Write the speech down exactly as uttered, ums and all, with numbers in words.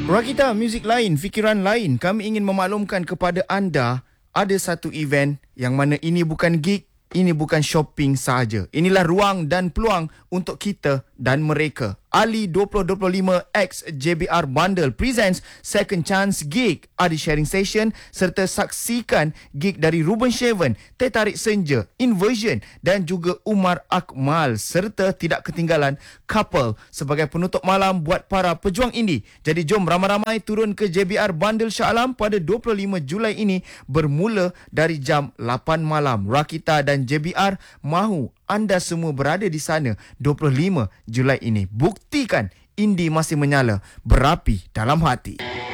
Rakita, muzik lain, fikiran lain. Kami ingin memaklumkan kepada anda ada satu event yang mana ini bukan gig, ini bukan shopping sahaja. Inilah ruang dan peluang untuk kita dan mereka. Ali dua ribu dua puluh lima X J B R Bundle presents Second Chance Gig. Ada sharing session serta saksikan gig dari Ruben Shaven, Teh Tarik Senja, Inversion dan juga Umar Akmal serta tidak ketinggalan Couple sebagai penutup malam buat para pejuang indie. Jadi jom ramai-ramai turun ke J B R Bundle Shah Alam pada dua puluh lima Julai ini bermula dari jam lapan malam. Rakita dan J B R mahu anda semua berada di sana dua puluh lima Julai ini. Buktikan indie masih menyala, berapi dalam hati.